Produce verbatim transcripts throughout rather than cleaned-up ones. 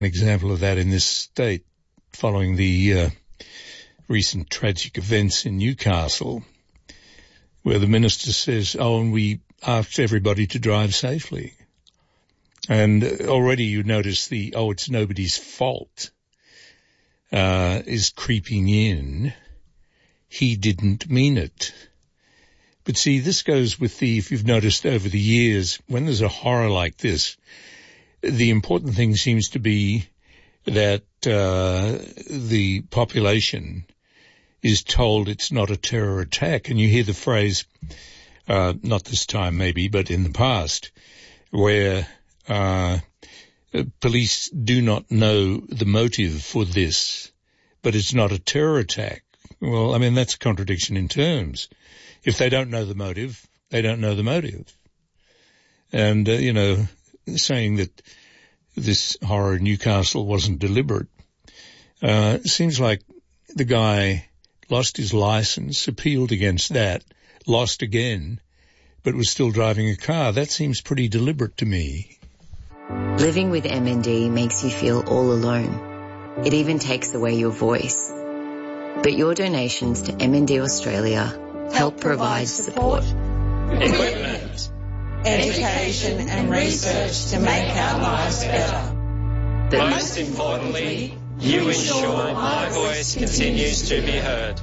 example of that in this state following the uh, recent tragic events in Newcastle, where the minister says, oh, and we asked everybody to drive safely. And already you notice the, oh, it's nobody's fault, uh, is creeping in. He didn't mean it. But see, this goes with the, if you've noticed over the years, when there's a horror like this, the important thing seems to be that uh, the population is told it's not a terror attack. And you hear the phrase, uh, not this time maybe, but in the past, where uh, police do not know the motive for this, but it's not a terror attack. Well, I mean, that's a contradiction in terms. If they don't know the motive, they don't know the motive. And, uh, you know, saying that this horror in Newcastle wasn't deliberate, uh, seems like the guy lost his license, appealed against that, lost again, but was still driving a car. That seems pretty deliberate to me. Living with M N D makes you feel all alone. It even takes away your voice. But your donations to M N D Australia help provide support, equipment, education and research to make our lives better. But most importantly, you ensure my voice continues to be heard.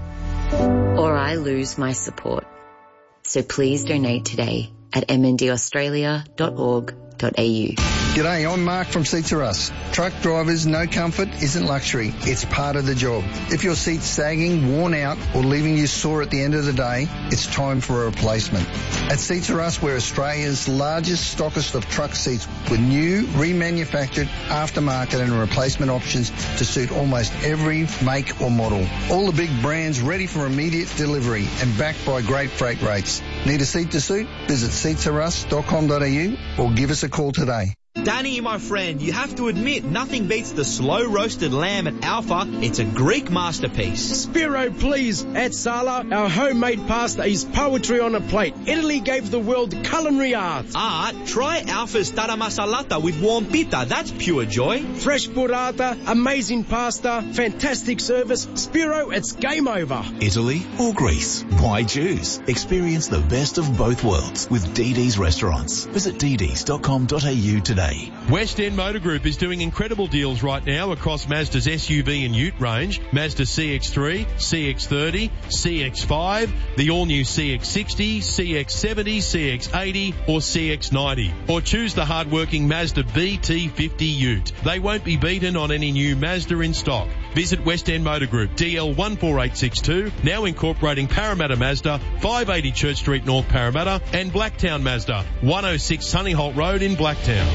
Or I lose my support. So please donate today at m n d australia dot org dot a u. G'day, I'm Mark from Seats Are Us. Truck drivers know comfort isn't luxury, it's part of the job. If your seat's sagging, worn out, or leaving you sore at the end of the day, it's time for a replacement. At Seats Are Us, we're Australia's largest stockist of truck seats with new, remanufactured, aftermarket and replacement options to suit almost every make or model. All the big brands ready for immediate delivery and backed by great freight rates. Need a seat to suit? Visit seats are us dot com dot a u or give us a call today. Danny, my friend, you have to admit, nothing beats the slow-roasted lamb at Alpha. It's a Greek masterpiece. Spiro, please. At Sala, our homemade pasta is poetry on a plate. Italy gave the world culinary art. Art? Try Alpha's tara masalata with warm pita. That's pure joy. Fresh burrata, amazing pasta, fantastic service. Spiro, it's game over. Italy or Greece? Why choose? Experience the best of both worlds with D D's Restaurants. Visit d ds dot com dot a u today. West End Motor Group is doing incredible deals right now across Mazda's S U V and Ute range, Mazda C X three, C X thirty, C X five, the all-new C X sixty, C X seventy, C X eighty or C X ninety. Or choose the hard-working Mazda B T fifty Ute. They won't be beaten on any new Mazda in stock. Visit West End Motor Group, D L one four eight six two, now incorporating Parramatta Mazda, five eighty Church Street, North Parramatta, and Blacktown Mazda, one oh six Sunnyholt Road in Blacktown.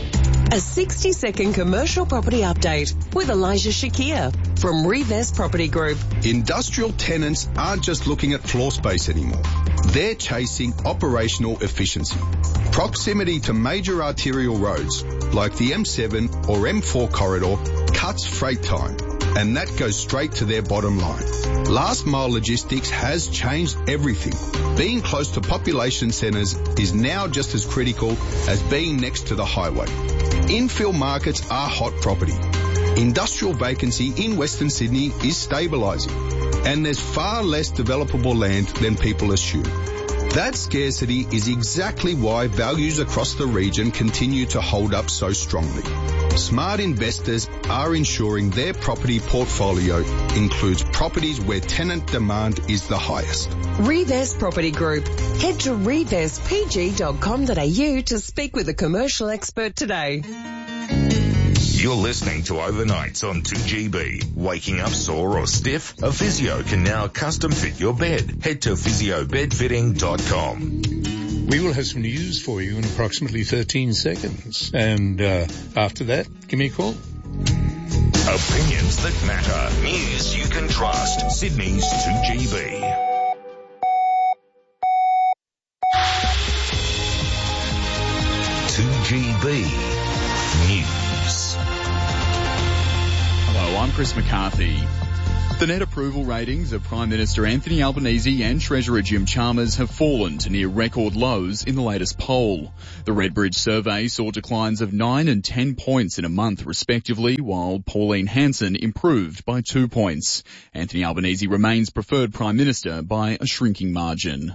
A sixty second commercial property update with Elijah Shakir from Revest Property Group. Industrial tenants aren't just looking at floor space anymore. They're chasing operational efficiency. Proximity to major arterial roads like the M seven or M four corridor cuts freight time, and that goes straight to their bottom line. Last mile logistics has changed everything. Being close to population centres is now just as critical as being next to the highway. Infill markets are hot property. Industrial vacancy in Western Sydney is stabilising, and there's far less developable land than people assume. That scarcity is exactly why values across the region continue to hold up so strongly. Smart investors are ensuring their property portfolio includes properties where tenant demand is the highest. Revest Property Group. Head to revest p g dot com dot a u to speak with a commercial expert today. You're listening to Overnights on two G B. Waking up sore or stiff? A physio can now custom fit your bed. Head to physio bed fitting dot com. We will have some news for you in approximately thirteen seconds. And uh, after that, give me a call. Opinions that matter. News you can trust. Sydney's two G B. two G B News. Hello, I'm Chris McCarthy. The net approval ratings of Prime Minister Anthony Albanese and Treasurer Jim Chalmers have fallen to near record lows in the latest poll. The Redbridge survey saw declines of nine and ten points in a month respectively, while Pauline Hanson improved by two points. Anthony Albanese remains preferred Prime Minister by a shrinking margin.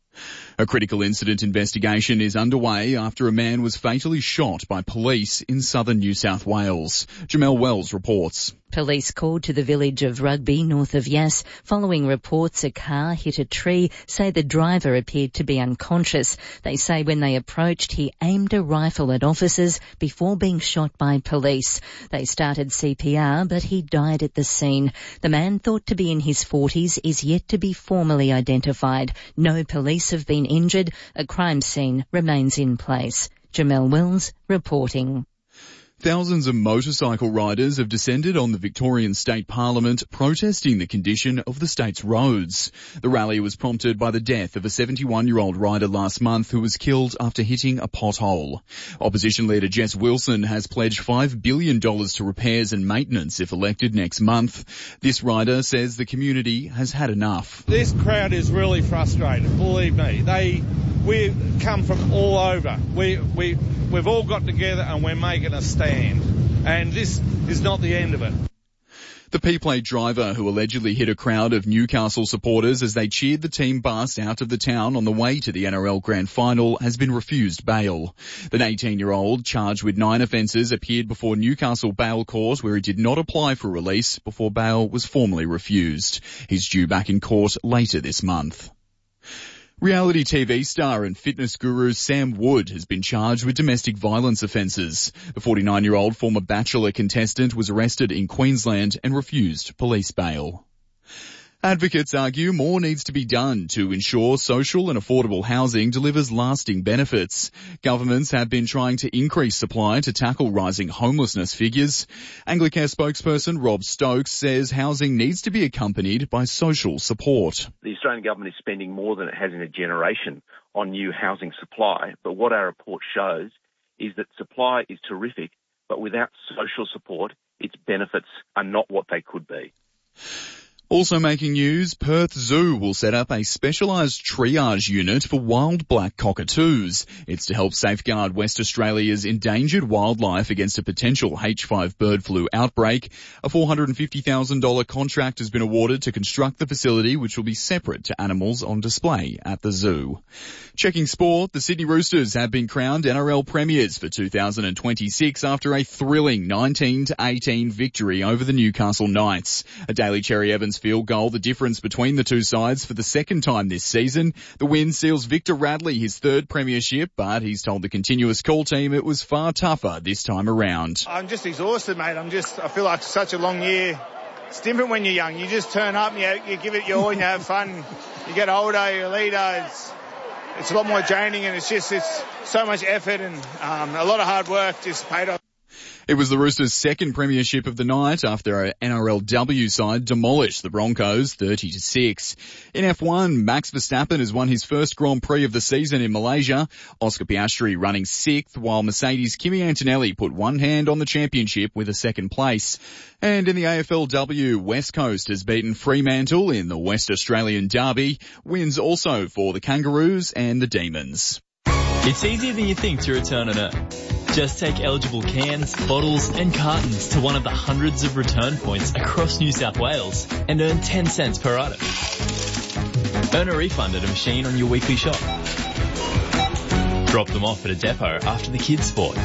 A critical incident investigation is underway after a man was fatally shot by police in southern New South Wales. Jamelle Wells reports. Police called to the village of Rugby, north of Yass, following reports a car hit a tree, say the driver appeared to be unconscious. They say when they approached, he aimed a rifle at officers before being shot by police. They started C P R, but he died at the scene. The man, thought to be in his forties, is yet to be formally identified. No police have been injured. A crime scene remains in place. Jamelle Wells reporting. Thousands of motorcycle riders have descended on the Victorian State Parliament protesting the condition of the state's roads. The rally was prompted by the death of a seventy-one-year-old rider last month who was killed after hitting a pothole. Opposition leader Jess Wilson has pledged five billion dollars to repairs and maintenance if elected next month. This rider says the community has had enough. This crowd is really frustrated, believe me. They, we come from all over. We, we, we've all got together and we're making a stand. And this is not the end of it. The P-Plate driver who allegedly hit a crowd of Newcastle supporters as they cheered the team bus out of the town on the way to the N R L Grand Final has been refused bail. The eighteen-year-old, charged with nine offences, appeared before Newcastle Bail Court where he did not apply for release before bail was formally refused. He's due back in court later this month. Reality T V star and fitness guru Sam Wood has been charged with domestic violence offences. The forty-nine-year-old former Bachelor contestant was arrested in Queensland and refused police bail. Advocates argue more needs to be done to ensure social and affordable housing delivers lasting benefits. Governments have been trying to increase supply to tackle rising homelessness figures. Anglicare spokesperson Rob Stokes says housing needs to be accompanied by social support. The Australian government is spending more than it has in a generation on new housing supply, but what our report shows is that supply is terrific, but without social support, its benefits are not what they could be. Also making news, Perth Zoo will set up a specialised triage unit for wild black cockatoos. It's to help safeguard West Australia's endangered wildlife against a potential H five bird flu outbreak. A four hundred fifty thousand dollars contract has been awarded to construct the facility, which will be separate to animals on display at the zoo. Checking sport, the Sydney Roosters have been crowned N R L premiers for two thousand twenty-six after a thrilling nineteen to eighteen victory over the Newcastle Knights. A Daly Cherry Evans field goal, the difference between the two sides for the second time this season. The win seals Victor Radley his third premiership, but he's told the Continuous Call team it was far tougher this time around. I'm just exhausted, mate. I'm just, I feel like such a long year. It's different when you're young. You just turn up and you, you give it your all and you have fun. You get older, you're a leader. It's, it's a lot more draining and it's just, it's so much effort and um, a lot of hard work just paid off. It was the Roosters' second premiership of the night after our N R L W side demolished the Broncos thirty to six. In F one, Max Verstappen has won his first Grand Prix of the season in Malaysia. Oscar Piastri running sixth, while Mercedes' Kimi Antonelli put one hand on the championship with a second place. And in the A F L W, West Coast has beaten Fremantle in the West Australian Derby. Wins also for the Kangaroos and the Demons. It's easier than you think to return an earn. Just take eligible cans, bottles and cartons to one of the hundreds of return points across New South Wales and earn ten cents per item. Earn a refund at a machine on your weekly shop. Drop them off at a depot after the kids' sport.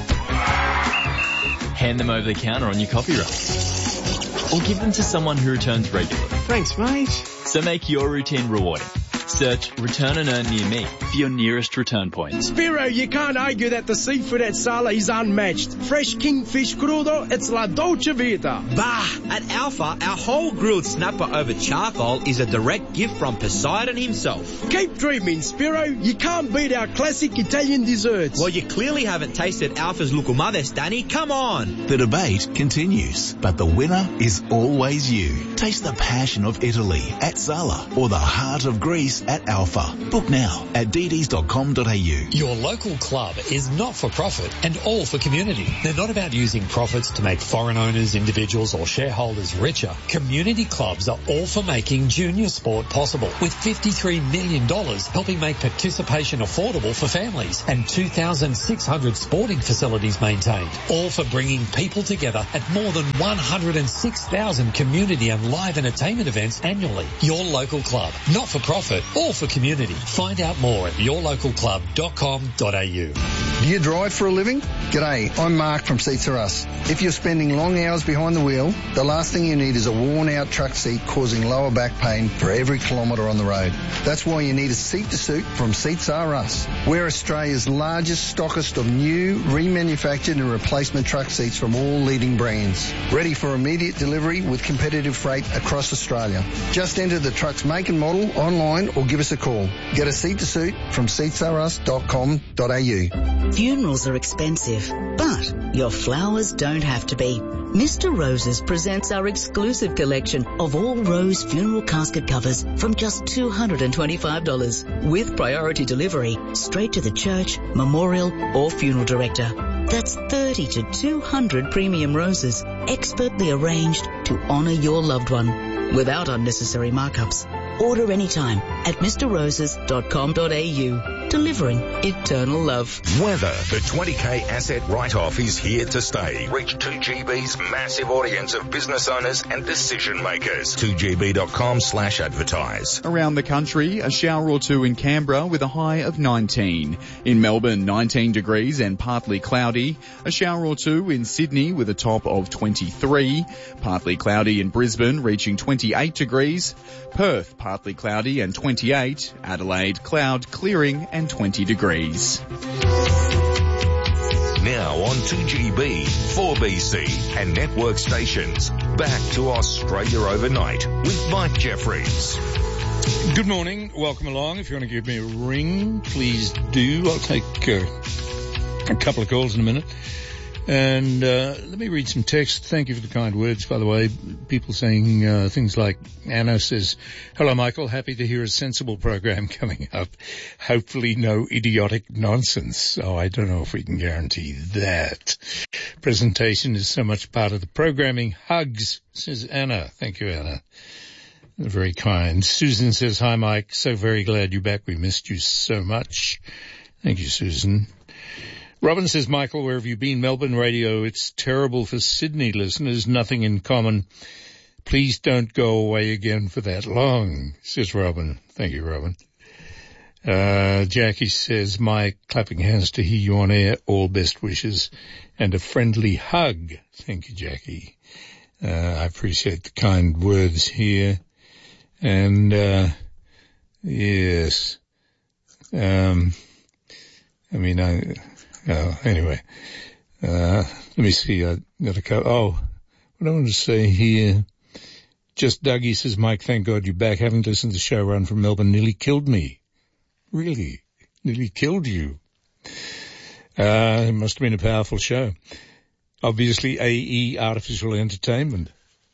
Hand them over the counter on your coffee run. Or give them to someone who returns regularly. Thanks, mate. So make your routine rewarding. Search Return and Earn near me for your nearest return point. Spiro, you can't argue that the seafood at Sala is unmatched. Fresh kingfish crudo, it's la dolce vita. Bah! At Alpha, our whole grilled snapper over charcoal is a direct gift from Poseidon himself. Keep dreaming, Spiro. You can't beat our classic Italian desserts. Well, you clearly haven't tasted Alpha's Lucumades, Danny. Come on! The debate continues, but the winner is always you. Taste the passion of Italy at Sala or the heart of Greece race at Alpha. Book now at d d s dot com dot a u. Your local club is not for profit and all for community. They're not about using profits to make foreign owners, individuals or shareholders richer. Community clubs are all for making junior sport possible, with fifty-three million dollars helping make participation affordable for families and two thousand six hundred sporting facilities maintained, all for bringing people together at more than one hundred six thousand community and live entertainment events annually. Your local club, not for profit, all for community. Find out more at your local club dot com dot a u. Do you drive for a living? G'day, I'm Mark from Seats Are Us. If you're spending long hours behind the wheel, the last thing you need is a worn-out truck seat causing lower back pain for every kilometre on the road. That's why you need a seat to suit from Seats Are Us. We're Australia's largest stockist of new, remanufactured and replacement truck seats from all leading brands. Ready for immediate delivery with competitive freight across Australia. Just enter the truck's make and model online or give us a call. Get a seat to suit from seats are us dot com dot a u. Funerals are expensive, but your flowers don't have to be. Mister Roses presents our exclusive collection of all rose funeral casket covers from just two hundred twenty-five dollars with priority delivery straight to the church, memorial or funeral director. That's thirty to two hundred premium roses expertly arranged to honour your loved one without unnecessary markups. Order anytime at mister roses dot com dot a u. Delivering eternal love. Weather. The twenty K asset write-off is here to stay. Reach two G B's massive audience of business owners and decision makers. two g b dot com slash advertise. Around the country, a shower or two in Canberra with a high of nineteen. In Melbourne, nineteen degrees and partly cloudy. A shower or two in Sydney with a top of twenty-three. Partly cloudy in Brisbane, reaching twenty-eight degrees. Perth, partly cloudy and twenty-eight. Adelaide, cloud clearing and twenty degrees. Now on two G B, four B C and network stations. Back to Australia Overnight with Mike Jeffries. Good morning. Welcome along. If you want to give me a ring, please do. I'll take uh, a couple of calls in a minute. And uh, let me read some text. Thank you for the kind words, by the way. People saying uh, things like, Anna says, hello, Michael. Happy to hear a sensible program coming up. Hopefully no idiotic nonsense. Oh, I don't know if we can guarantee that. Presentation is so much part of the programming. Hugs, says Anna. Thank you, Anna. Very kind. Susan says, hi, Mike. So very glad you're back. We missed you so much. Thank you, Susan. Robin says, Michael, where have you been? Melbourne radio. It's terrible for Sydney listeners. Nothing in common. Please don't go away again for that long, says Robin. Thank you, Robin. Uh, Jackie says, Mike, clapping hands to hear you on air. All best wishes and a friendly hug. Thank you, Jackie. Uh, I appreciate the kind words here. And, uh, yes. Um, I mean, I, Oh, anyway, uh, let me see. I got a co- Oh, what I want to say here. Just Dougie says, Mike, thank God you're back. Having listened to the show run from Melbourne nearly killed me. Really? Nearly killed you. Uh, it must have been a powerful show. Obviously, A E Artificial Entertainment.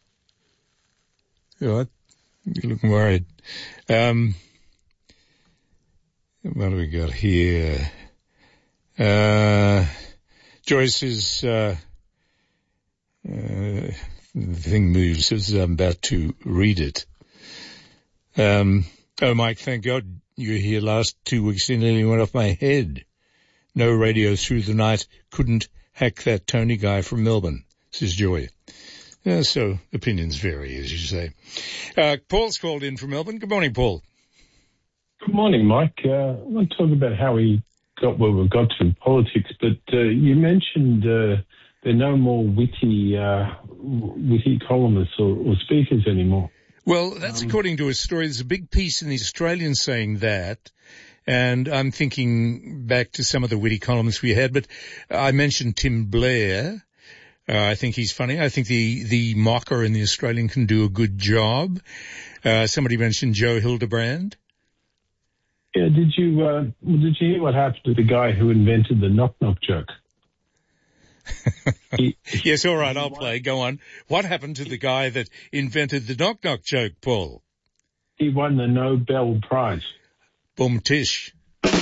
What? You're looking worried. Um, what do we got here? Uh, Joyce is, uh, uh, the thing moves as I'm about to read it. Um, oh, Mike, thank God you were here last two weeks. It nearly went off my head. No radio through the night. Couldn't hack that Tony guy from Melbourne, says Joy. Uh, so opinions vary, as you say. Uh, Paul's called in from Melbourne. Good morning, Paul. Good morning, Mike. Uh, I want to talk about how we got where we've got to in politics, but uh, you mentioned uh, there are no more witty uh, witty columnists or, or speakers anymore. Well, that's um, according to a story. There's a big piece in the Australian saying that, and I'm thinking back to some of the witty columnists we had, but I mentioned Tim Blair. Uh, I think he's funny. I think the, the mocker in the Australian can do a good job. Uh, somebody mentioned Joe Hildebrand. Yeah, did you uh, did you hear what happened to the guy who invented the knock-knock joke? he, yes, all right, I'll play. Go on. What happened to the guy that invented the knock-knock joke, Paul? he won the Nobel Prize. Boom tish.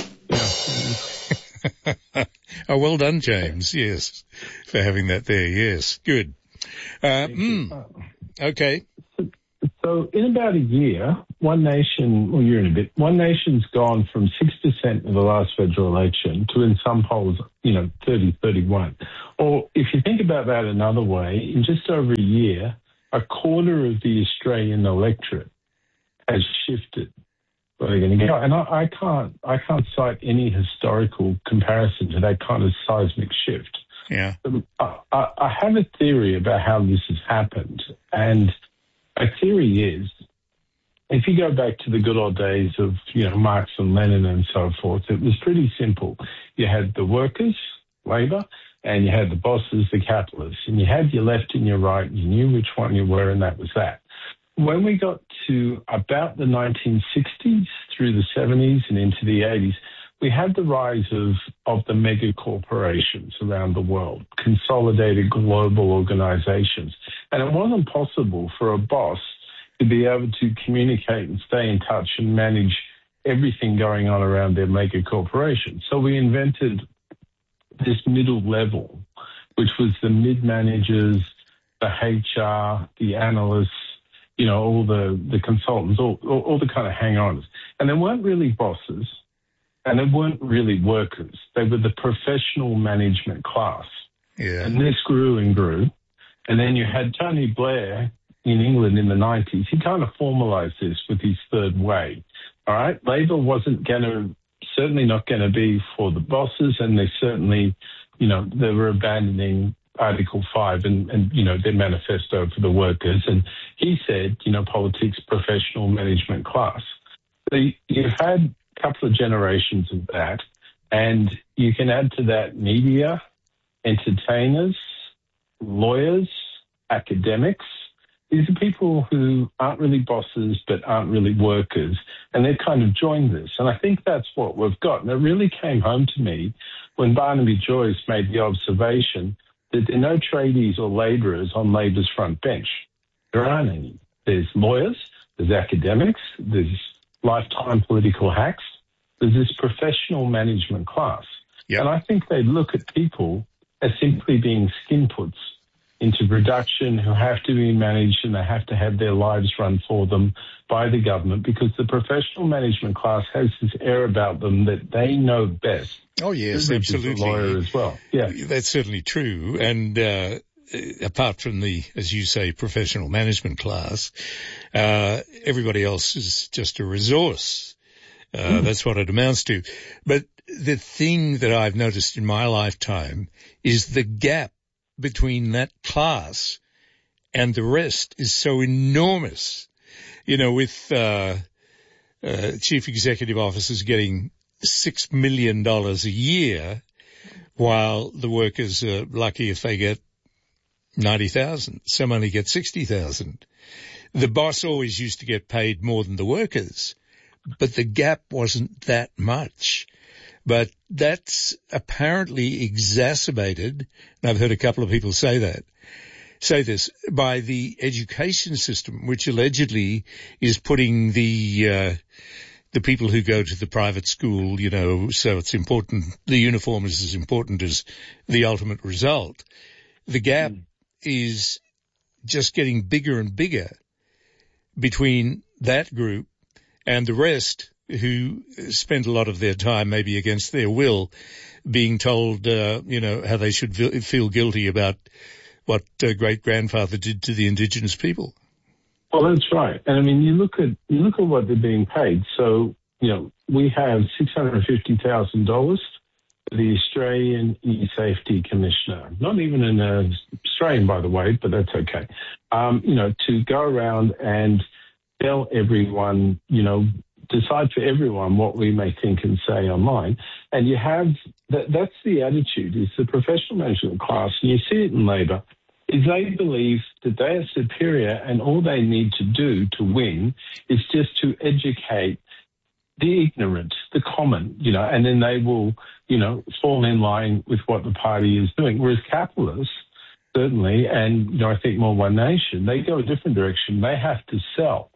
Oh, well done, James. Yes, for having that there. Yes, good. Uh, mm, okay. So, so in about a year, One Nation, well, year and a bit, One Nation's gone from six percent in the last federal election to, in some polls, you know, thirty, thirty-one. Or if you think about that another way, in just over a year, a quarter of the Australian electorate has shifted. Where they're going to go, and I, I can't, I can't cite any historical comparison to that kind of seismic shift. Yeah, I, I, I have a theory about how this has happened, and my theory is, if you go back to the good old days of, you know, Marx and Lenin and so forth, it was pretty simple. You had the workers, Labor, and you had the bosses, the capitalists, and you had your left and your right, and you knew which one you were, and that was that. When we got to about the nineteen sixties through the seventies and into the eighties, we had the rise of, of the mega corporations around the world, consolidated global organizations. And it wasn't possible for a boss to be able to communicate and stay in touch and manage everything going on around their mega corporation. So we invented this middle level, which was the mid-managers, the H R, the analysts, you know, all the, the consultants, all, all, all the kind of hang-ons. And they weren't really bosses, and they weren't really workers. They were the professional management class. Yeah. And this grew and grew. And then you had Tony Blair in England in the nineties. He kind of formalized this with his third way. All right? Labor wasn't going to, certainly not going to be for the bosses, and they certainly, you know, they were abandoning Article five and, and, you know, their manifesto for the workers. And he said, you know, politics, professional management class. So you've had a couple of generations of that, and you can add to that media, entertainers, lawyers, academics. These are people who aren't really bosses but aren't really workers, and they've kind of joined this. And I think that's what we've got. And it really came home to me when Barnaby Joyce made the observation that there are no tradies or labourers on Labor's front bench. There aren't any. There's lawyers, there's academics, there's lifetime political hacks, there's this professional management class. Yep. And I think they look at people as simply being skin puts into production who have to be managed, and they have to have their lives run for them by the government, because the professional management class has this air about them that they know best. Oh, yes, absolutely. A lawyer as well. Yeah, that's certainly true. And uh, apart from the, as you say, professional management class, uh, everybody else is just a resource. Uh, mm. That's what it amounts to. But the thing that I've noticed in my lifetime is the gap between that class and the rest is so enormous. You know, with uh, uh, chief executive officers getting six million dollars a year, while the workers are lucky if they get ninety thousand. Some only get sixty thousand. The boss always used to get paid more than the workers, but the gap wasn't that much. But that's apparently exacerbated, and I've heard a couple of people say that, say this, by the education system, which allegedly is putting the uh, the people who go to the private school, you know, so it's important, the uniform is as important as the ultimate result. The gap mm. is just getting bigger and bigger between that group and the rest, who spend a lot of their time, maybe against their will, being told, uh, you know, how they should feel guilty about what uh, great-grandfather did to the Indigenous people. Well, that's right. And I mean, you look at you look at what they're being paid. So, you know, we have six hundred fifty thousand dollars for the Australian E-Safety Commissioner. Not even an uh, Australian, by the way, but that's okay. Um, you know, to go around and tell everyone, you know, decide for everyone what we may think and say online. And you have, that, that's the attitude, is the professional management class, and you see it in Labor, is they believe that they are superior and all they need to do to win is just to educate the ignorant, the common, you know, and then they will, you know, fall in line with what the party is doing. Whereas capitalists, certainly, and, you know, I think more One Nation, they go a different direction. They have to sell.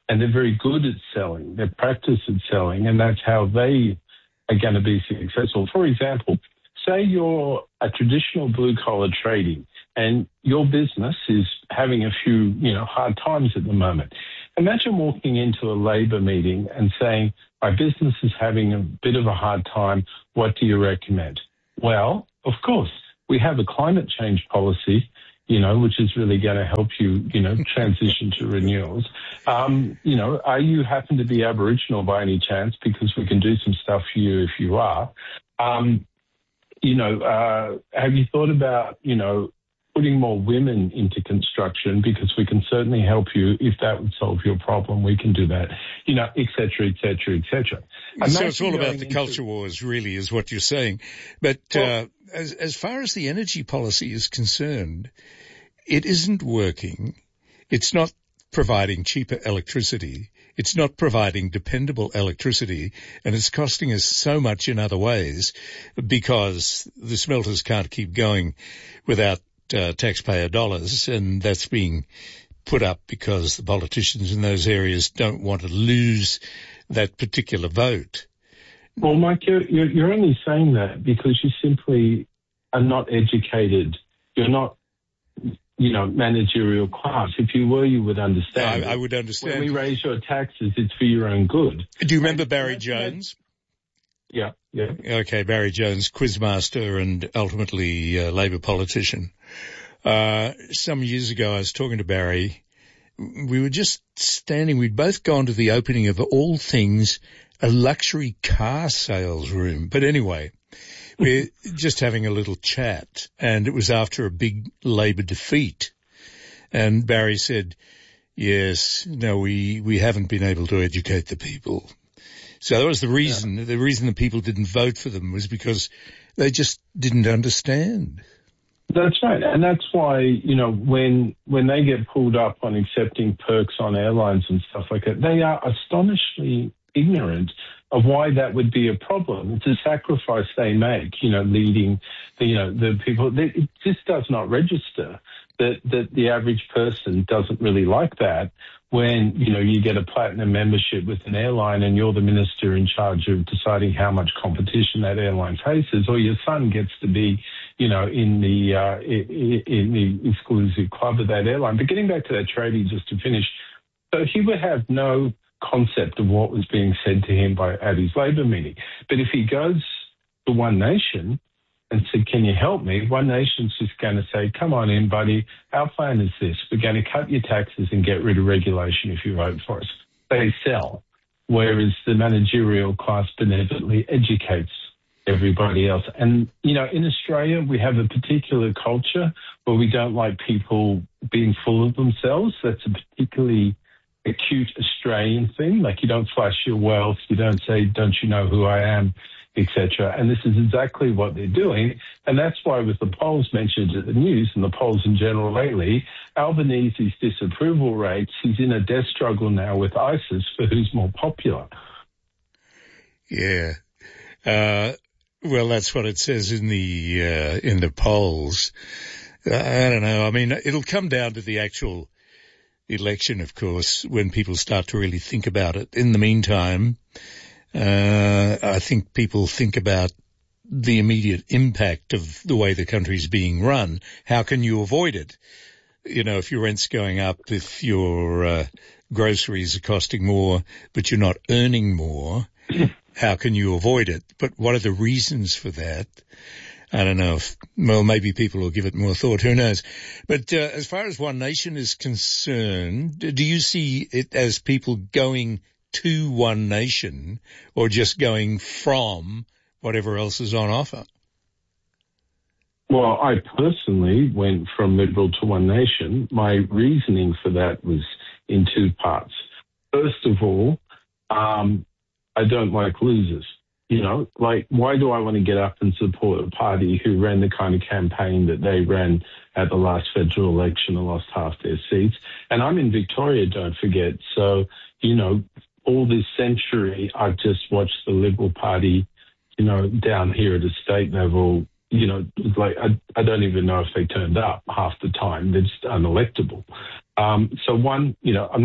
and they're very good at selling. They're practiced at selling, and that's how they are going to be successful. For example, say you're a traditional blue-collar trading and your business is having a few, you know, hard times at the moment. Imagine walking into a Labor meeting and saying, my business is having a bit of a hard time. What do you recommend? Well, of course, we have a climate change policy, you know, which is really going to help you, you know, transition to renewables. Um, you know, are you happen to be Aboriginal by any chance? Because we can do some stuff for you if you are. Um, you know, uh, have you thought about, you know, putting more women into construction, because we can certainly help you if that would solve your problem. We can do that, you know, et cetera, et cetera, et cetera. And so it's all about the culture wars, really, is what you're saying. But well, uh, as, as far as the energy policy is concerned, it isn't working. It's not providing cheaper electricity. It's not providing dependable electricity, and it's costing us so much in other ways because the smelters can't keep going without Uh, taxpayer dollars, and that's being put up because the politicians in those areas don't want to lose that particular vote. Well, Mike, you're, you're only saying that because you simply are not educated. You're not, you know, managerial class. If you were, you would understand. I, I would understand. When we raise your taxes, it's for your own good. Do you remember and Barry Jones? Yeah, yeah. Okay, Barry Jones, quizmaster and ultimately uh, Labor politician. Uh, some years ago, I was talking to Barry. We were just standing, we'd both gone to the opening of, all things, a luxury car sales room. But anyway, we're just having a little chat, and it was after a big Labor defeat. And Barry said, yes, no, we, we haven't been able to educate the people. So that was the reason. Yeah. The reason the people didn't vote for them was because they just didn't understand. That's right. And that's why, you know, when when they get pulled up on accepting perks on airlines and stuff like that, they are astonishingly ignorant of why that would be a problem. It's a sacrifice they make, you know, leading, the, you know, the people. They, it just does not register that, that the average person doesn't really like that. When, you know, you get a platinum membership with an airline and you're the minister in charge of deciding how much competition that airline faces, or your son gets to be, you know, in the uh, in, in the exclusive club of that airline. But getting back to that tradie, just to finish, so he would have no concept of what was being said to him by at his Labor meeting. But if he goes to One Nation and said, can you help me? One Nation's just going to say, come on in, buddy. Our plan is this. We're going to cut your taxes and get rid of regulation if you vote for us. They sell, whereas the managerial class benevolently educates everybody else. And, you know, in Australia, we have a particular culture where we don't like people being full of themselves. That's a particularly acute Australian thing. Like, you don't flash your wealth. You don't say, don't you know who I am, et cetera. And this is exactly what they're doing. And that's why with the polls mentioned at the news and the polls in general lately, Albanese's disapproval rates, he's in a death struggle now with ISIS for who's more popular. Yeah. Uh, well, that's what it says in the, uh, in the polls. Uh, I don't know. I mean, it'll come down to the actual election, of course, when people start to really think about it. In the meantime, Uh, I think people think about the immediate impact of the way the country's being run. How can you avoid it? You know, if your rent's going up, if your uh, groceries are costing more, but you're not earning more, how can you avoid it? But what are the reasons for that? I don't know if, well, maybe people will give it more thought. Who knows? But uh, as far as One Nation is concerned, do you see it as people going to One Nation or just going from whatever else is on offer? Well, I personally went from Liberal to One Nation. My reasoning for that was in two parts. First of all, um, I don't like losers. You know, like, why do I want to get up and support a party who ran the kind of campaign that they ran at the last federal election and lost half their seats? And I'm in Victoria, don't forget. So, you know, all this century, I've just watched the Liberal Party, you know, down here at a state level, you know, like, I, I don't even know if they turned up half the time. They're just unelectable. Um, so one, you know, I'm not,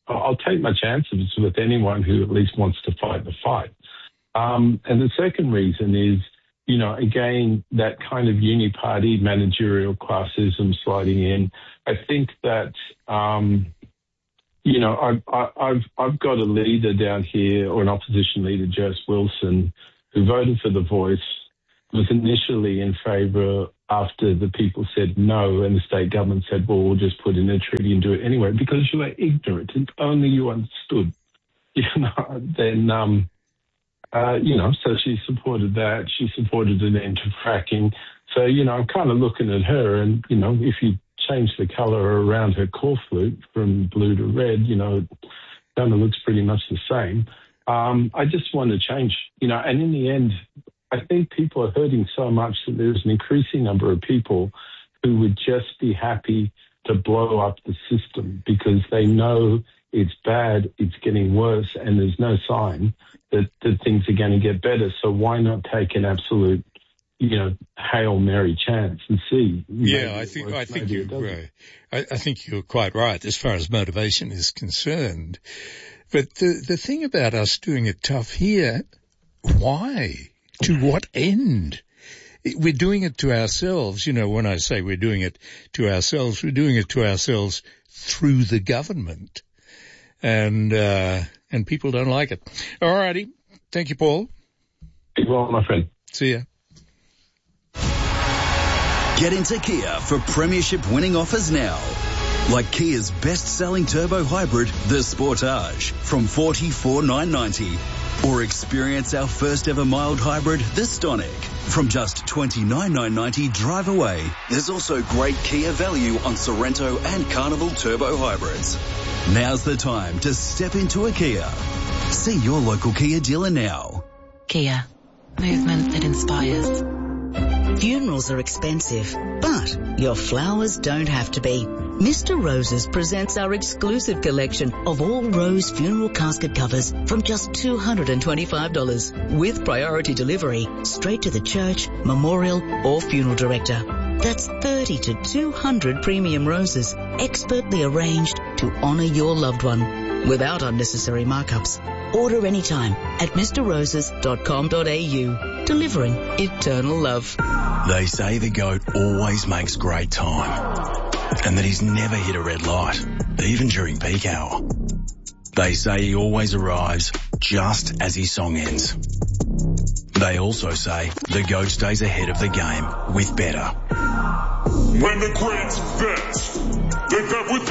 I'll take my chances with anyone who at least wants to fight the fight. Um, and the second reason is, you know, again, that kind of uni-party managerial classism sliding in. I think that, um, you know, I've, I've, I've got a leader down here, or an opposition leader, Jess Wilson, who voted for the Voice, was initially in favour after the people said no, and the state government said, well, we'll just put in a treaty and do it anyway, because you are ignorant. If only you understood, you know, then, um, uh, you know, so she supported that. She supported an end to fracking. So, you know, I'm kind of looking at her, and, you know, if you change the colour around her core flute from blue to red, you know, it kind of looks pretty much the same. Um, I just want to change, you know, and in the end, I think people are hurting so much that there's an increasing number of people who would just be happy to blow up the system because they know it's bad, it's getting worse, and there's no sign that, that things are going to get better. So why not take an absolute, you know, Hail Mary chance and see? Yeah, I think I think you uh, I, I think you're quite right as far as motivation is concerned. But the the thing about us doing it tough here, why? To what end? We're doing it to ourselves. You know, when I say we're doing it to ourselves, we're doing it to ourselves through the government. And, uh, and people don't like it. All righty. Thank you, Paul. Well, my friend. See ya. Get into Kia for premiership winning offers now. Like Kia's best-selling turbo hybrid, the Sportage, from forty-four thousand nine hundred ninety dollars. Or experience our first ever mild hybrid, the Stonic, from just twenty-nine thousand nine hundred ninety dollars drive away. There's also great Kia value on Sorrento and Carnival turbo hybrids. Now's the time to step into a Kia. See your local Kia dealer now. Kia. Movement that inspires. Funerals are expensive, but your flowers don't have to be. Mister Roses presents our exclusive collection of all rose funeral casket covers from just two hundred twenty-five dollars with priority delivery straight to the church, memorial or funeral director. That's thirty to two hundred premium roses expertly arranged to honour your loved one without unnecessary markups. Order anytime at mister roses dot com dot a u. Delivering eternal love. They say the goat always makes great time, and that he's never hit a red light, even during peak hour. They say he always arrives just as his song ends. They also say the goat stays ahead of the game with better. When the greats bet, they bet with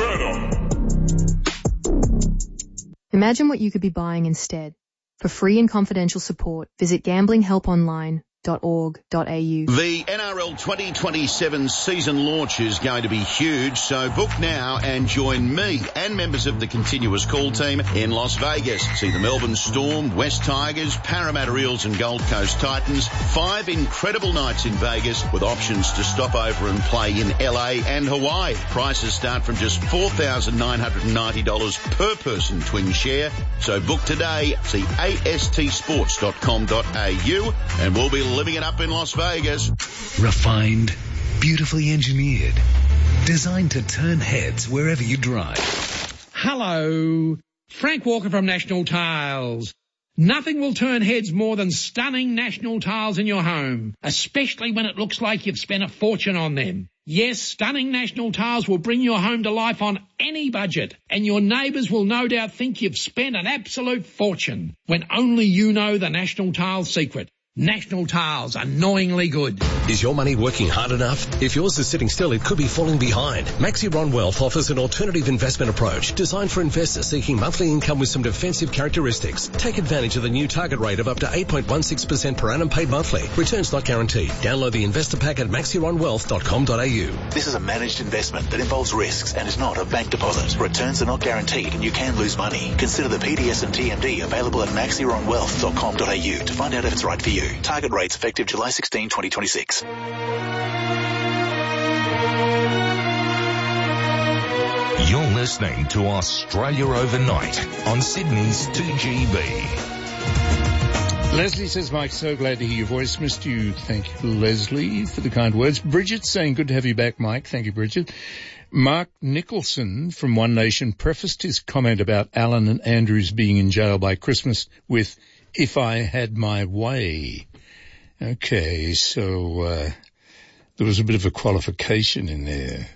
better. Imagine what you could be buying instead. For free and confidential support, visit gambling help online dot org dot a u. The N R L twenty twenty-seven season launch is going to be huge, so book now and join me and members of the continuous call team in Las Vegas. See the Melbourne Storm, West Tigers, Parramatta Eels and Gold Coast Titans. Five incredible nights in Vegas with options to stop over and play in L A and Hawaii. Prices start from just four thousand nine hundred ninety dollars per person twin share. So book today. See a s t sports dot com dot a u and we'll be living it up in Las Vegas. Refined, beautifully engineered, designed to turn heads wherever you drive. Hello, Frank Walker from National Tiles. Nothing will turn heads more than stunning National Tiles in your home, especially when it looks like you've spent a fortune on them. Yes, stunning National Tiles will bring your home to life on any budget, and your neighbours will no doubt think you've spent an absolute fortune, when only you know the National Tiles secret. National Tiles, annoyingly good. Is your money working hard enough? If yours is sitting still, it could be falling behind. Maxiron Wealth offers an alternative investment approach designed for investors seeking monthly income with some defensive characteristics. Take advantage of the new target rate of up to eight point one six percent per annum paid monthly. Returns not guaranteed. Download the investor pack at maxiron wealth dot com dot a u. This is a managed investment that involves risks and is not a bank deposit. Returns are not guaranteed and you can lose money. Consider the P D S and T M D available at maxiron wealth dot com dot a u to find out if it's right for you. Target rates effective July sixteenth, twenty twenty-six. You're listening to Australia Overnight on Sydney's two G B. Leslie says, Mike, so glad to hear your voice. Missed you. Thank you, Leslie, for the kind words. Bridget saying, good to have you back, Mike. Thank you, Bridget. Mark Nicholson from One Nation prefaced his comment about Allen and Andrews being in jail by Christmas with, "If I had my way." Okay, so uh, there was a bit of a qualification in there.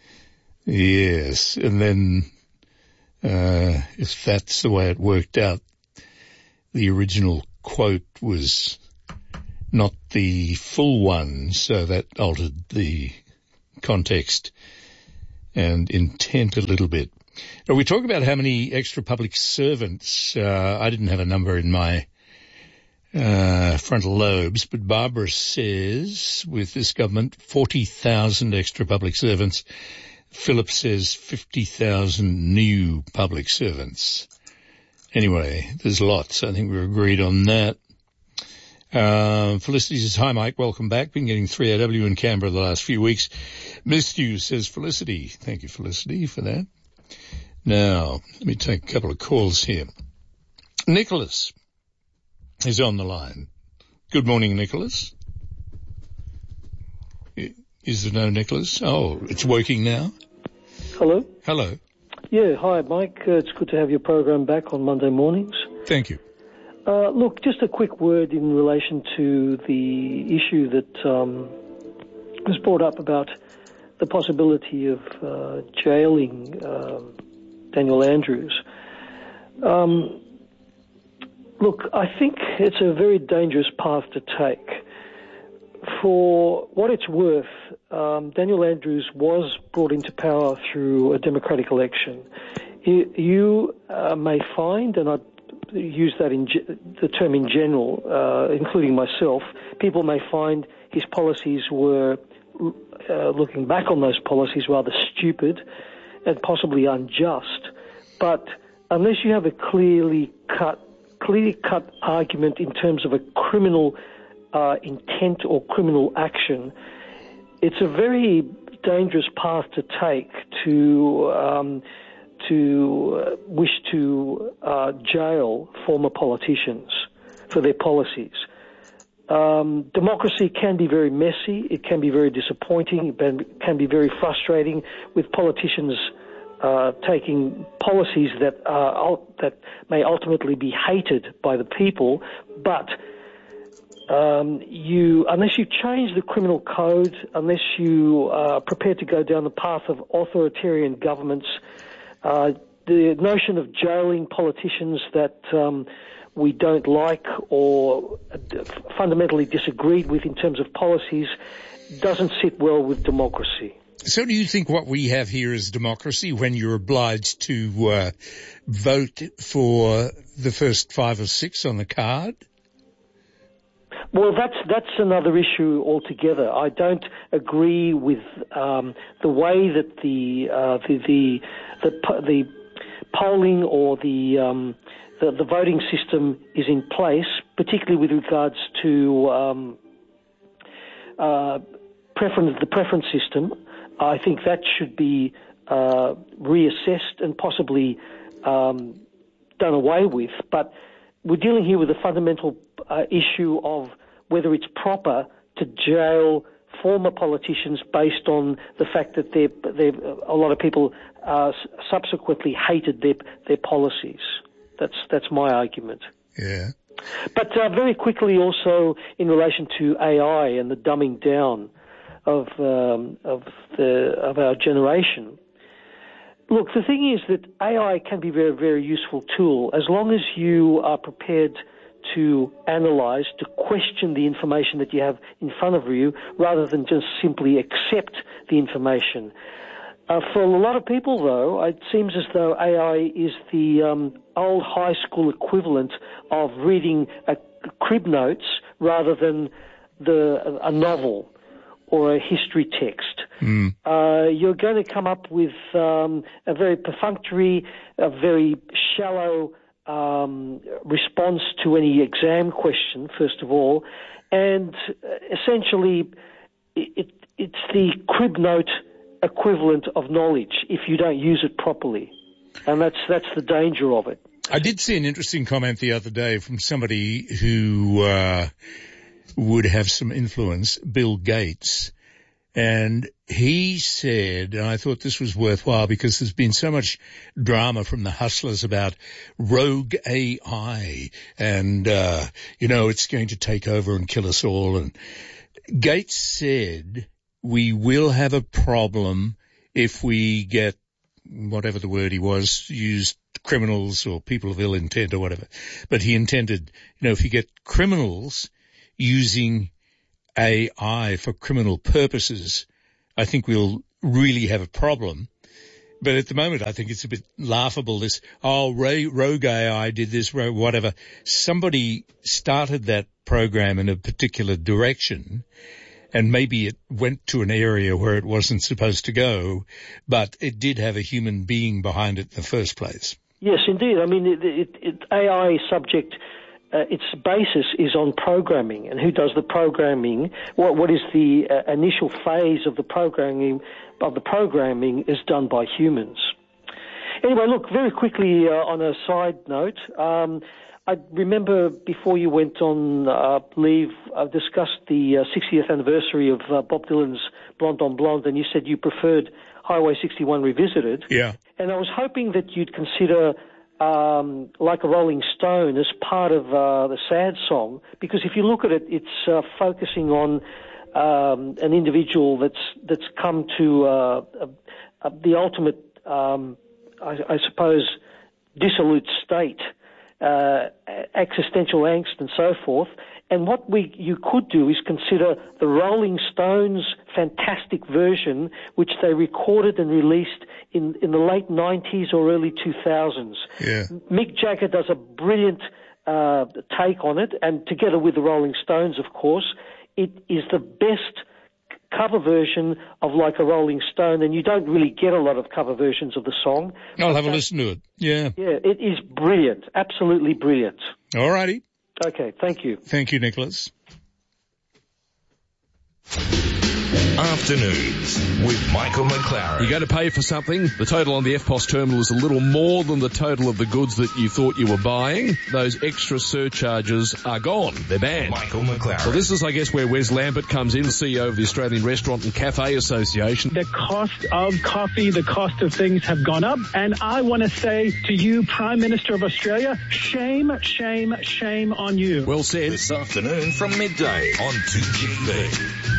Yes, and then uh, if that's the way it worked out, the original quote was not the full one, so that altered the context and intent a little bit. Now, we talk about how many extra public servants. Uh, I didn't have a number in my uh, frontal lobes, but Barbara says with this government, forty thousand extra public servants. Philip says fifty thousand new public servants. Anyway, there's lots. I think we're agreed on that. Uh, Felicity says, "Hi, Mike. Welcome back. Been getting three A W in Canberra the last few weeks. Missed you," says Felicity. Thank you, Felicity, for that. Now, let me take a couple of calls here. Nicholas is on the line. Good morning, Nicholas. Is there no Nicholas? Oh, it's working now. Hello. Hello. Yeah, hi, Mike. Uh, it's good to have your program back on Monday mornings. Thank you. Uh, look, just a quick word in relation to the issue that um, was brought up about the possibility of uh, jailing um, Daniel Andrews. Um, look, I think it's a very dangerous path to take. For what it's worth, um, Daniel Andrews was brought into power through a democratic election. You, you uh, may find, and I use that in ge- the term in general, uh, including myself, people may find his policies were, uh, looking back on those policies, rather stupid and possibly unjust. But unless you have a clearly cut, clearly cut argument in terms of a criminal Uh, intent or criminal action, it's a very dangerous path to take to um, to uh, wish to uh, jail former politicians for their policies. Um, democracy can be very messy. It can be very disappointing. It can be very frustrating with politicians uh, taking policies that are, that may ultimately be hated by the people, but Um, you, unless you change the criminal code, unless you are prepared to go down the path of authoritarian governments, uh, the notion of jailing politicians that um, we don't like or fundamentally disagreed with in terms of policies doesn't sit well with democracy. So do you think what we have here is democracy when you're obliged to uh, vote for the first five or six on the card? Well, that's that's another issue altogether. I don't agree with um, the way that the uh, the, the the the polling or the, um, the the voting system is in place, particularly with regards to um, uh, preference the preference system. I think that should be uh, reassessed and possibly um, done away with. But we're dealing here with a fundamental uh, issue of whether it's proper to jail former politicians based on the fact that they're, they're, a lot of people uh, subsequently hated their their policies. That's that's my argument. Yeah. But uh, very quickly also in relation to A I and the dumbing down of um, of the of our generation. Look, the thing is that A I can be a very, very useful tool as long as you are prepared to analyze, to question the information that you have in front of you rather than just simply accept the information. Uh, for a lot of people, though, it seems as though A I is the um, old high school equivalent of reading a crib notes rather than the a novel or a history text. Mm. Uh, you're going to come up with um, a very perfunctory, a very shallow um, response to any exam question, first of all, and essentially it, it's the crib note equivalent of knowledge if you don't use it properly. And that's that's the danger of it. I did see an interesting comment the other day from somebody who uh, would have some influence, Bill Gates, And he said, and I thought this was worthwhile because there's been so much drama from the hustlers about rogue A I and, uh, you know, it's going to take over and kill us all. And Gates said we will have a problem if we get, whatever the word he was, used criminals or people of ill intent or whatever. But he intended, you know, if you get criminals using A I for criminal purposes, I think we'll really have a problem. But at the moment, I think it's a bit laughable, this, oh, rogue A I did this, whatever. Somebody started that program in a particular direction, and maybe it went to an area where it wasn't supposed to go, but it did have a human being behind it in the first place. Yes, indeed. I mean, it, it, it, A I is subject... Uh, its basis is on programming, and who does the programming? What what is the uh, initial phase of the programming? Of the programming is done by humans. Anyway, look, very quickly uh, on a side note, um, I remember before you went on uh, leave, I discussed the uh, sixtieth anniversary of uh, Bob Dylan's Blonde on Blonde, and you said you preferred Highway sixty-one Revisited. Yeah. And I was hoping that you'd consider Um, like a Rolling Stone as part of uh, the sad song, because if you look at it, it's uh, focusing on um, an individual that's that's come to uh, a, a, the ultimate, um, I, I suppose, dissolute state, uh, existential angst, and so forth. And what we you could do is consider the Rolling Stones' fantastic version, which they recorded and released in, in the late nineties or early two thousands. Yeah. Mick Jagger does a brilliant uh, take on it, and together with the Rolling Stones, of course, it is the best cover version of Like a Rolling Stone, and you don't really get a lot of cover versions of the song. I'll have a listen to it. Yeah. Yeah, it is brilliant, absolutely brilliant. All righty. Okay, thank you. Thank you, Nicholas. Afternoons with Michael McLaren. You go to pay for something, the total on the F P O S terminal is a little more than the total of the goods that you thought you were buying. Those extra surcharges are gone. They're banned. Michael McLaren. Well, this is, I guess, where Wes Lambert comes in, C E O of the Australian Restaurant and Cafe Association. The cost of coffee, the cost of things have gone up. And I want to say to you, Prime Minister of Australia, shame, shame, shame on you. Well said. This afternoon from midday on two G B.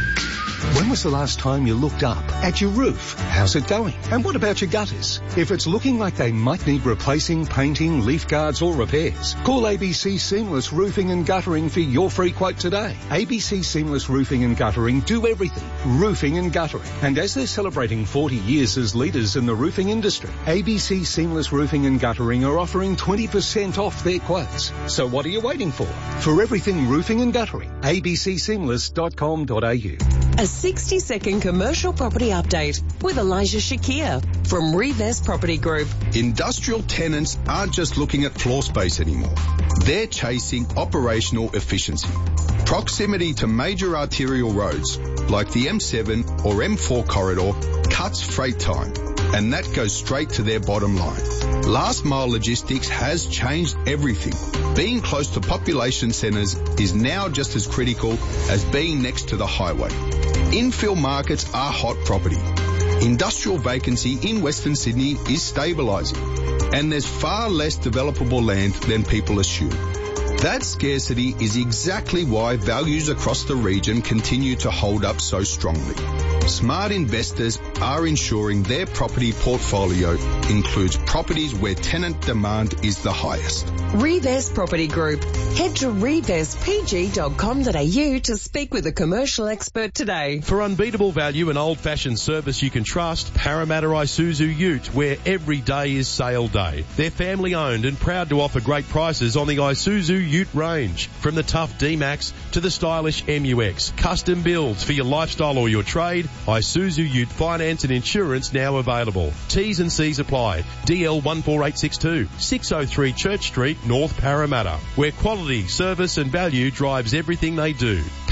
When was the last time you looked up at your roof? How's it going? And what about your gutters? If it's looking like they might need replacing, painting, leaf guards or repairs, call A B C Seamless Roofing and Guttering for your free quote today. A B C Seamless Roofing and Guttering do everything. Roofing and guttering. And as they're celebrating forty years as leaders in the roofing industry, A B C Seamless Roofing and Guttering are offering twenty percent off their quotes. So what are you waiting for? For everything roofing and guttering, a b c seamless dot com dot a u. A sixty second commercial property update with Elijah Shakir from Revest Property Group. Industrial tenants aren't just looking at floor space anymore. They're chasing operational efficiency. Proximity to major arterial roads like the M seven or M four corridor cuts freight time, and that goes straight to their bottom line. Last mile logistics has changed everything. Being close to population centres is now just as critical as being next to the highway. Infill markets are hot property. Industrial vacancy in Western Sydney is stabilising, and there's far less developable land than people assume. That scarcity is exactly why values across the region continue to hold up so strongly. Smart investors are ensuring their property portfolio includes properties where tenant demand is the highest. Revest Property Group. Head to revest p g dot com dot a u to speak with a commercial expert today. For unbeatable value and old-fashioned service you can trust, Parramatta Isuzu Ute, where every day is sale day. They're family-owned and proud to offer great prices on the Isuzu Ute range. From the tough D-Max to the stylish M U X. Custom builds for your lifestyle or your trade. Isuzu Ute finance and insurance now available. T's and C's apply. D L one four eight six two, six oh three Church Street, North Parramatta, where quality, service and value drives everything they do.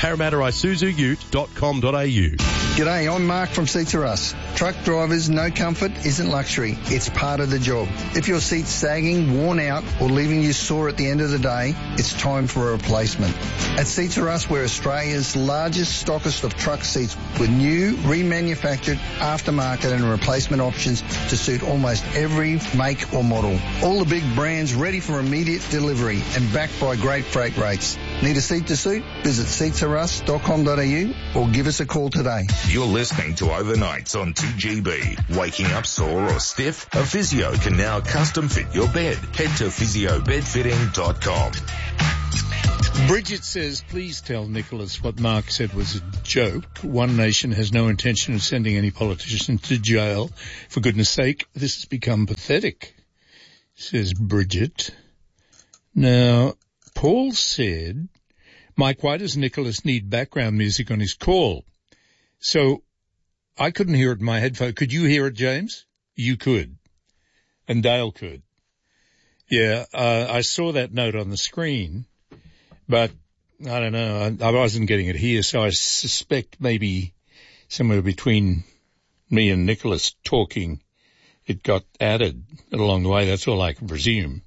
parramatta isuzu ute dot com dot a u. G'day, I'm Mark from Seats Are Us. Truck drivers, no comfort isn't luxury. It's part of the job. If your seat's sagging, worn out, or leaving you sore at the end of the day, it's time for a replacement. At Seats Are Us, we're Australia's largest stockist of truck seats with new, remanufactured, aftermarket and replacement options to suit almost every make or model. All the big brands ready for immediate delivery and backed by great freight rates. Need a seat to suit? Visit seats are us dot com dot a u or give us a call today. You're listening to Overnights on two G B. Waking up sore or stiff? A physio can now custom fit your bed. Head to physio bed fitting dot com. Bridget says, please tell Nicholas what Mark said was a joke. One Nation has no intention of sending any politician to jail. For goodness sake, this has become pathetic, says Bridget. Now, Paul said, Mike, why does Nicholas need background music on his call? So I couldn't hear it in my headphone. Could you hear it, James? You could. And Dale could. Yeah, uh, I saw that note on the screen, but I don't know. I, I wasn't getting it here, so I suspect maybe somewhere between me and Nicholas talking, it got added along the way. That's all I can presume.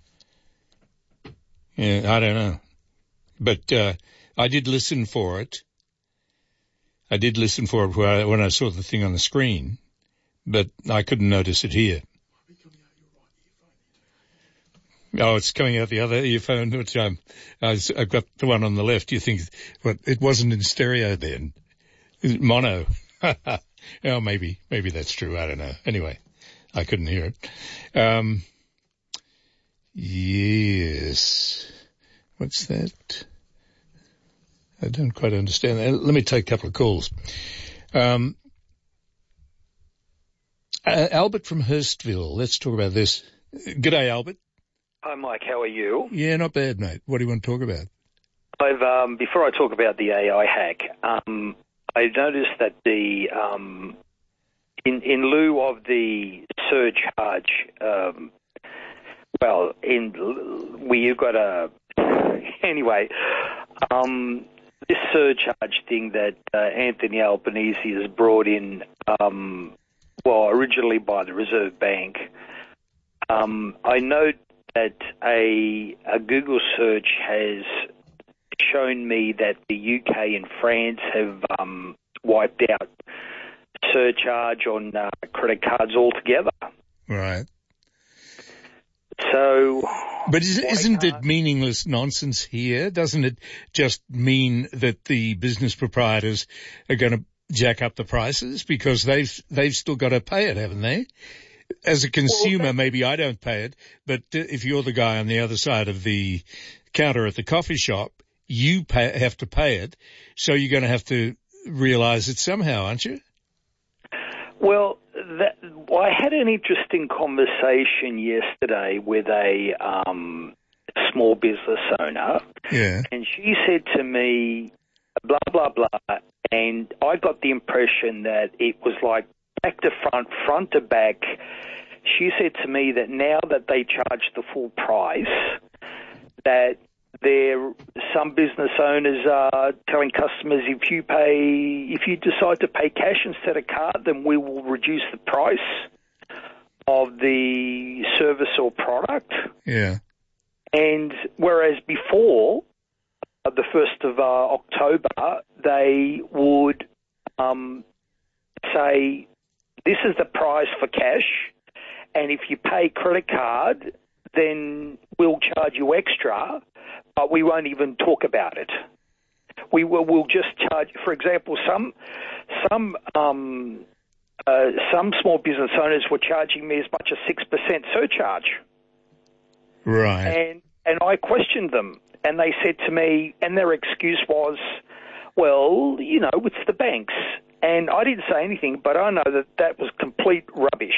Yeah, I don't know. But uh, I did listen for it. I did listen for it when I, when I saw the thing on the screen, but I couldn't notice it here. Oh, it's coming out the other earphone, which um, I've got the one on the left. You think, what, it wasn't in stereo then? Mono. Oh, maybe, maybe that's true. I don't know. Anyway, I couldn't hear it. Um, yes. What's that? I don't quite understand that. Let me take a couple of calls. Um, uh, Albert from Hurstville. Let's talk about this. G'day, Albert. Hi, Mike. How are you? Yeah, not bad, mate. What do you want to talk about? I've um, before I talk about the A I hack, um, I noticed that the um, in in lieu of the surcharge, um, well, in we've got a anyway. Um, this surcharge thing that uh, Anthony Albanese has brought in, um, well, originally by the Reserve Bank. Um, I note that a, a Google search has shown me that the U K and France have um, wiped out surcharge on uh, credit cards altogether. Right. So, but is, isn't it meaningless nonsense here? Doesn't it just mean that the business proprietors are going to jack up the prices because they've they've still got to pay it, haven't they? As a consumer, well, maybe I don't pay it, but if you're the guy on the other side of the counter at the coffee shop, you pay, have to pay it. So you're going to have to realize it somehow, aren't you? Well, that, well, I had an interesting conversation yesterday with a um, small business owner. Yeah. And she said to me, blah, blah, blah. And I got the impression that it was like back to front, front to back. She said to me that now that they charge the full price, that there some business owners are telling customers, if you pay, if you decide to pay cash instead of card, then we will reduce the price of the service or product. Yeah. And whereas before, uh, the first of uh, October, they would um, say, this is the price for cash, and if you pay credit card, then we'll charge you extra, but we won't even talk about it. We will we'll just charge, for example, some some um, uh, some small business owners were charging me as much as six percent surcharge. Right. And and I questioned them, and they said to me, and their excuse was, well, you know, it's the banks. And I didn't say anything, but I know that that was complete rubbish.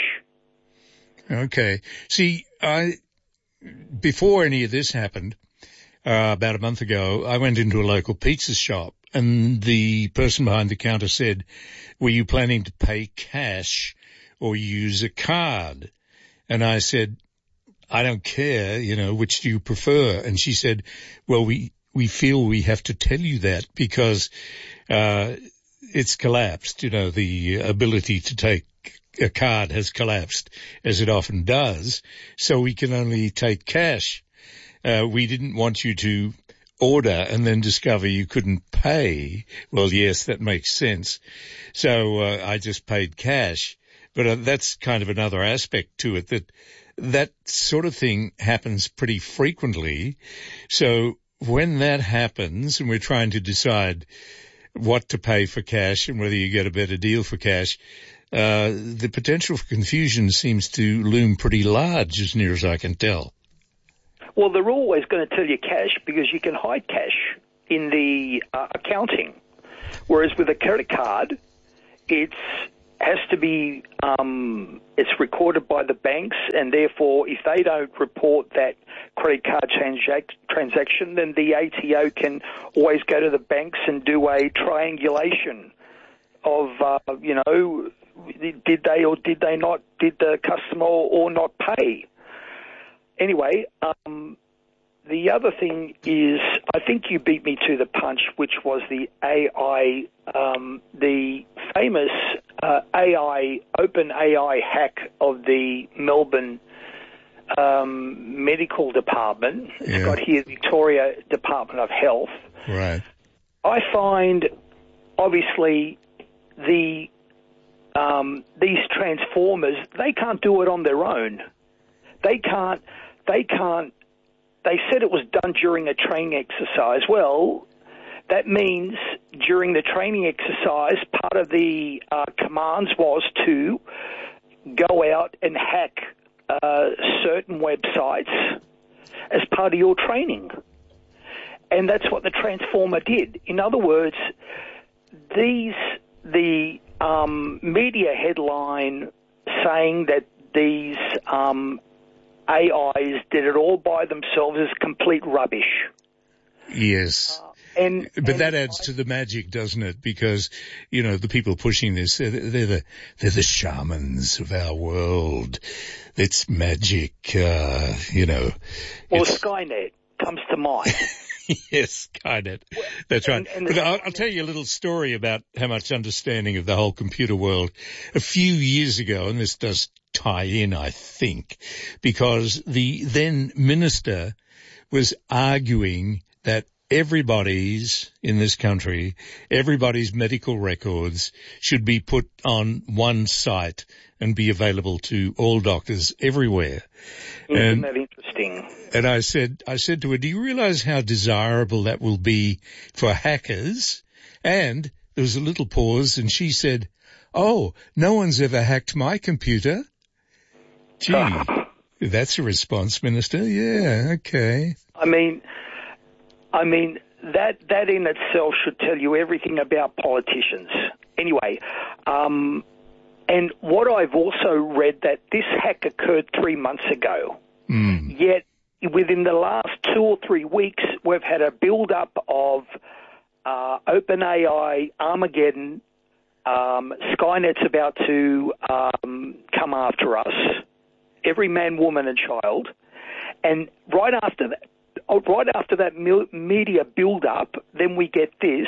Okay. See, I before any of this happened, uh, about a month ago, I went into a local pizza shop, and the person behind the counter said, were you planning to pay cash or use a card? And I said, I don't care, you know, which do you prefer? And she said, well, we we feel we have to tell you that because uh it's collapsed. You know, the ability to take a card has collapsed, as it often does, so we can only take cash. Uh, we didn't want you to order and then discover you couldn't pay. Well, yes, that makes sense. So uh, I just paid cash. But uh, that's kind of another aspect to it, that that sort of thing happens pretty frequently. So when that happens and we're trying to decide what to pay for cash and whether you get a better deal for cash, uh, the potential for confusion seems to loom pretty large, as near as I can tell. Well, they're always going to tell you cash because you can hide cash in the uh, accounting. Whereas with a credit card, it's has to be, um, it's recorded by the banks, and therefore if they don't report that credit card transac- transaction, then the A T O can always go to the banks and do a triangulation of, uh, you know, did they or did they not, did the customer or not pay? Anyway, um, the other thing is, I think you beat me to the punch, which was the A I, um, the famous uh, A I, open A I hack of the Melbourne um, Medical Department. It's Yeah. got here Victoria Department of Health. Right. I find, obviously, the um, these transformers, they can't do it on their own. They can't, they can't, they said it was done during a training exercise. Well, that means during the training exercise, part of the uh, commands was to go out and hack uh, certain websites as part of your training. And that's what the transformer did. In other words, these, the um, media headline saying that these um, A Is did it all by themselves is complete rubbish. Yes. Uh, and But and that adds to the magic, doesn't it? Because, you know, the people pushing this, they're, they're the, they're the shamans of our world. It's magic, uh, you know. Well, it's... Skynet comes to mind. Yes, Skynet. That's right. And, and but I'll, I'll tell you a little story about how much understanding of the whole computer world. A few years ago, and this does tie in, I think, because the then minister was arguing that everybody's, in this country, everybody's medical records should be put on one site and be available to all doctors everywhere. Isn't and, that interesting? And I said, I said to her, do you realize how desirable that will be for hackers? And there was a little pause and she said, oh, no one's ever hacked my computer. Gee, that's a response, Minister. Yeah, okay. I mean, I mean, that that in itself should tell you everything about politicians. Anyway, um, and what I've also read that this hack occurred three months ago. Mm. Yet within the last two or three weeks, we've had a build-up of uh, OpenAI, Armageddon, um, Skynet's about to um, come after us, every man, woman and child. And right after that, right after that media build-up, then we get this.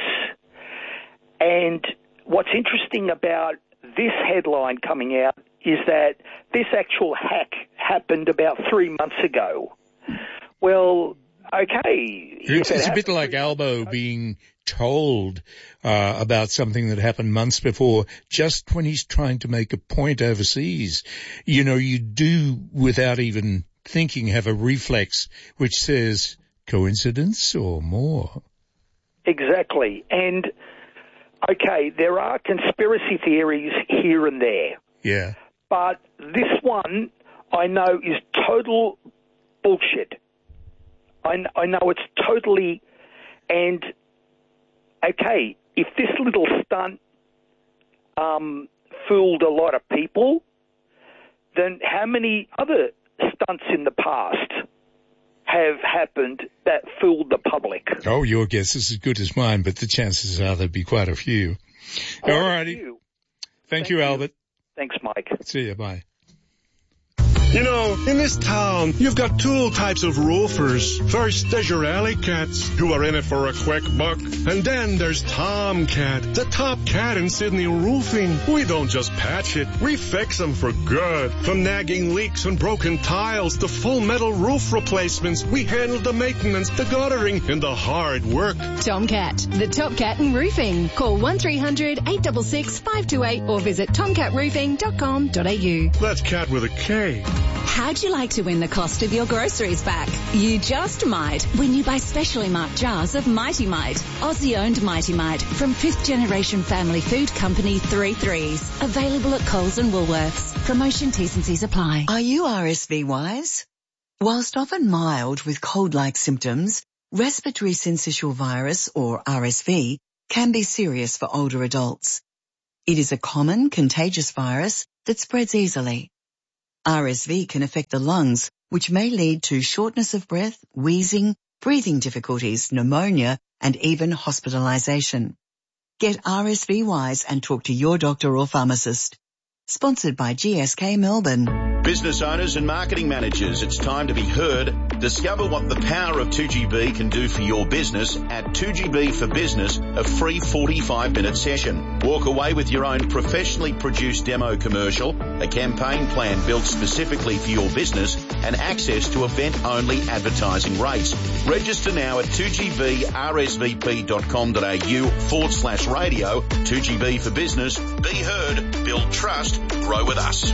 And what's interesting about this headline coming out is that this actual hack happened about three months ago. Well, okay. It's, it's a bit like Albo being told uh, about something that happened months before, just when he's trying to make a point overseas. You know, you do, without even thinking, have a reflex which says coincidence or more. Exactly. And, okay, there are conspiracy theories here and there. Yeah. But this one, I know, is total bullshit. I, I know it's totally, and, okay, if this little stunt um, fooled a lot of people, then how many other stunts in the past have happened that fooled the public? Oh, your guess is as good as mine, but the chances are there'd be quite a few. Quite All righty. few. Thank, Thank you, you. Albert. Thanks, Mike. See you. Bye. You know, in this town, you've got two types of roofers. First, there's your alley cats, who are in it for a quick buck. And then there's Tomcat, the top cat in Sydney roofing. We don't just patch it, we fix them for good. From nagging leaks and broken tiles to full metal roof replacements, we handle the maintenance, the guttering, and the hard work. Tomcat, the top cat in roofing. Call one three hundred, eight six six, five two eight or visit tomcat roofing dot com dot a u. That's cat with a K. How'd you like to win the cost of your groceries back? You just might when you buy specially marked jars of Mighty Mite. Aussie-owned Mighty Mite from fifth generation family food company Three Threes. Available at Coles and Woolworths. Promotion T's and C's apply. Are you R S V wise? Whilst often mild with cold-like symptoms, respiratory syncytial virus, or R S V, can be serious for older adults. It is a common contagious virus that spreads easily. R S V can affect the lungs, which may lead to shortness of breath, wheezing, breathing difficulties, pneumonia, and even hospitalization. Get R S V wise and talk to your doctor or pharmacist. Sponsored by G S K Melbourne. Business owners and marketing managers, it's time to be heard. Discover what the power of two G B can do for your business at two G B for Business, a free forty-five minute session. Walk away with your own professionally produced demo commercial, a campaign plan built specifically for your business, and access to event-only advertising rates. Register now at two G B R S V P dot com dot a u forward slash radio. two G B for Business. Be heard, build trust, grow with us.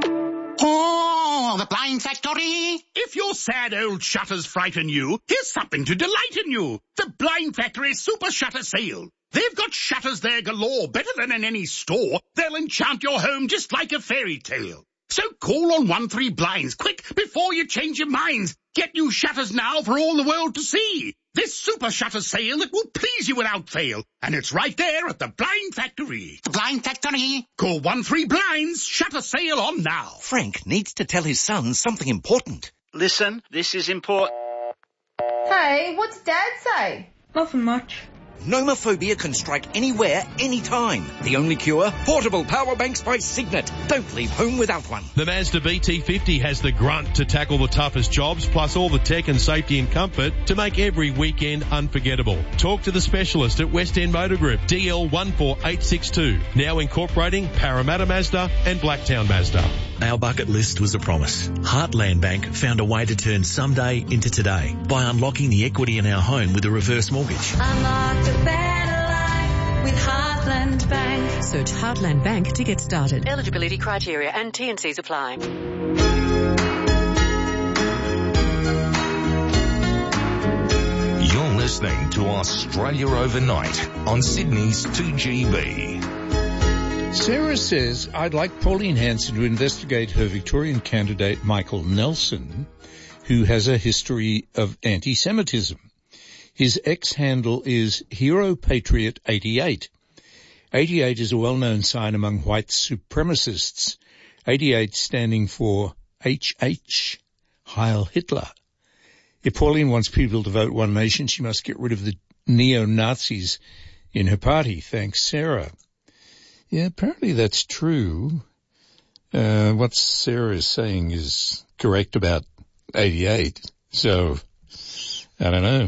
Oh, the Blind Factory! If your sad old shutters frighten you, here's something to delight in you. The Blind Factory Super Shutter Sale. They've got shutters there galore, better than in any store. They'll enchant your home just like a fairy tale. So call on one three blinds, quick, before you change your minds. Get new shutters now for all the world to see. This super shutter sale that will please you without fail. And it's right there at the Blind Factory. The Blind Factory? Call one three blinds, shutter sale on now. Frank needs to tell his son something important. Listen, this is important. Hey, what's Dad say? Nothing much. Nomophobia can strike anywhere, anytime. The only cure? Portable power banks by Signet. Don't leave home without one. The Mazda B T fifty has the grunt to tackle the toughest jobs, plus all the tech and safety and comfort to make every weekend unforgettable. Talk to the specialist at West End Motor Group, D L one four eight six two. Now incorporating Parramatta Mazda and Blacktown Mazda. Our bucket list was a promise. Heartland Bank found a way to turn someday into today by unlocking the equity in our home with a reverse mortgage. Unlock a better life with Heartland Bank. Search Heartland Bank to get started. Eligibility criteria and T and C's apply. You're listening to Australia Overnight on Sydney's two G B. Sarah says, I'd like Pauline Hanson to investigate her Victorian candidate Michael Nelson, who has a history of anti-Semitism. His ex-handle is Hero Patriot eighty-eight. eighty-eight is a well-known sign among white supremacists, eighty-eight standing for H H, Heil Hitler. If Pauline wants people to vote One Nation, she must get rid of the neo-Nazis in her party. Thanks, Sarah. Yeah, apparently that's true. Uh, what Sarah is saying is correct about eighty-eight. So, I don't know.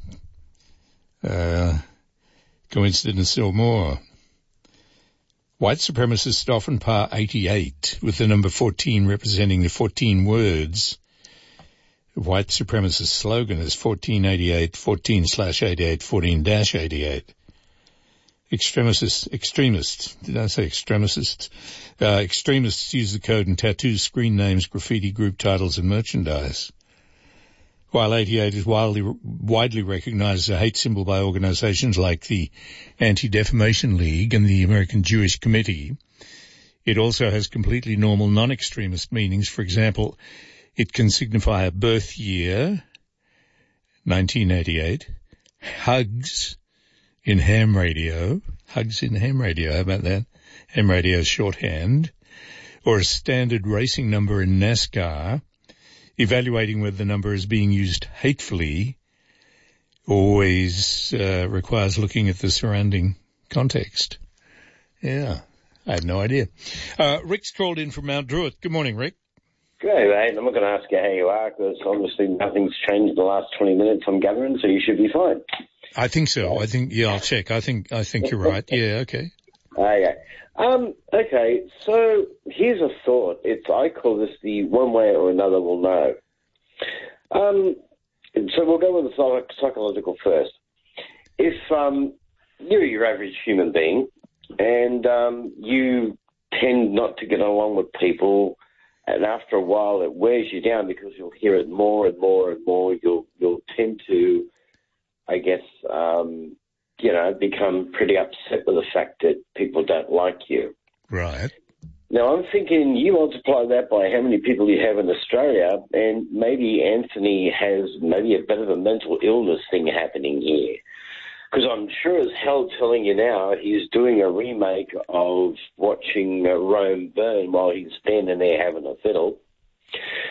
Uh, coincidence or more. White supremacists often par eighty-eight, with the number fourteen representing the fourteen words. The white supremacist slogan is fourteen eighty-eight, fourteen slash eighty-eight, fourteen dash eighty-eight. Extremists, extremists, did I say extremists? Uh, extremists use the code in tattoos, screen names, graffiti, group titles, and merchandise. While eighty-eight is widely, widely recognized as a hate symbol by organizations like the Anti-Defamation League and the American Jewish Committee, it also has completely normal non-extremist meanings. For example, it can signify a birth year, nineteen eighty-eight, hugs, in ham radio, hugs in ham radio, how about that? Ham radio shorthand, or a standard racing number in NASCAR, evaluating whether the number is being used hatefully always uh, requires looking at the surrounding context. Yeah, I had no idea. Uh, Rick's called in from Mount Druitt. Good morning, Rick. Great, mate. I'm not going to ask you how you are because obviously nothing's changed in the last twenty minutes, I'm gathering, so you should be fine. I think so. I think, yeah, I'll check. I think, I think you're right. Yeah, okay. Okay. Um, okay, so here's a thought. It's, I call this the one way or another will know. Um, so we'll go with the psych- psychological first. If, um, you're your average human being and, um, you tend not to get along with people, and after a while it wears you down because you'll hear it more and more and more. You'll you'll tend to, I guess, um, you know, become pretty upset with the fact that people don't like you. Right. Now, I'm thinking you multiply that by how many people you have in Australia, and maybe Anthony has maybe a bit of a mental illness thing happening here. Because I'm sure as hell telling you now he's doing a remake of watching uh, Rome burn while he's standing there having a fiddle.